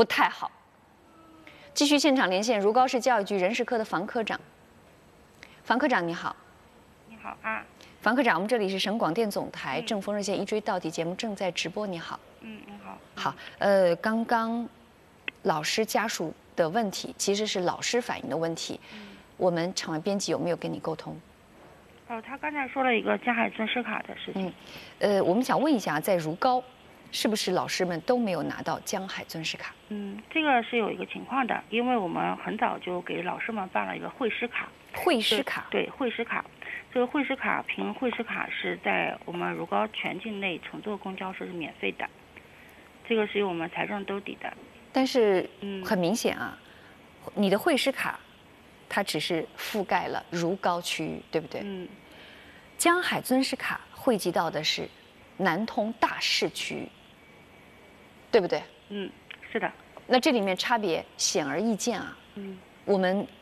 不太好。继续现场连线如皋市教育局人事科的房科长。房科长你好。 你好啊。 房科长，我们这里是省广电总台正风热线一追到底节目正在直播。你好。 你好。 好，刚刚老师家属的问题其实是老师反映的问题，我们场外编辑有没有跟你沟通？ 他刚才说了一个江海尊师卡的事情。 我们想问一下，在如皋，是不是老师们都没有拿到江海尊师卡？ 这个是有一个情况的，因为我们很早就给老师们办了一个会师卡。 会师卡？ 对，会师卡。这个会师卡凭会师卡是在我们如皋全境内乘坐公交车是免费的，这个是由我们财政兜底的。 但是，很明显啊，你的会师卡，它只是覆盖了如皋区域，对不对？江海尊师卡惠及到的是南通大市区域，对不对？ 是的。 那这里面差别显而易见啊。我们